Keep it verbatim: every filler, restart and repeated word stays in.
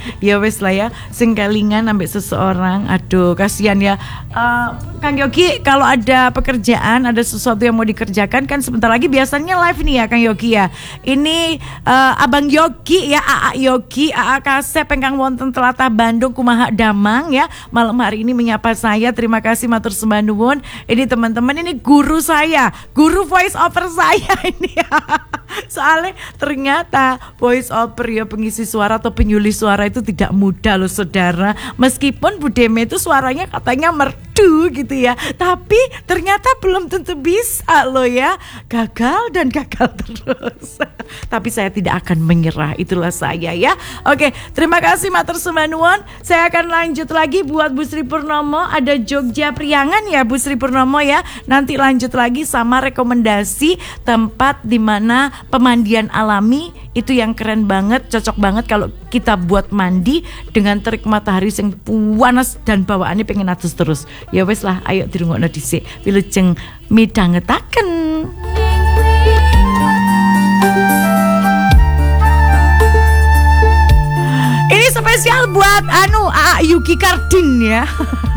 Ya wes lah ya, sing kelingan ambek seseorang. Aduh, kasihan ya. Uh, Kang Yogi, kalau ada pekerjaan, ada sesuatu yang mau dikerjakan kan sebentar lagi biasanya live nih ya Kang Yogi ya. Ini uh, Abang Yogi ya, A A Yogi, A A Kasep ingkang wonten Tlatah Bandung kumaha damang ya. Malam hari ini menyapa saya. Terima kasih matur sembah nuwun. Ini teman-teman, ini guru saya, guru voice over saya ini ya. Soalnya ternyata voice over ya, pengisi suara atau penyuluh suara itu tidak mudah loh saudara. Meskipun Bu Deme itu suaranya katanya merdu gitu ya, tapi ternyata belum tentu bisa loh ya. Gagal dan gagal terus. Tapi saya tidak akan menyerah, itulah saya ya. Oke, terima kasih matur sembah nuwun. Saya akan lanjut lagi buat Bu Sri Purnomo. Ada Jogja Priangan ya Bu Sri Purnomo ya. Nanti lanjut lagi sama rekomendasi tempat di mana pemandian alami itu yang keren banget, cocok banget kalau kita buat mandi dengan terik matahari yang panas dan bawaannya pengen atus terus. Ya wes lah, ayo dirungokno dhisik. Wilujeng midhangetaken. Ini spesial buat anu A A Yuki Karding ya.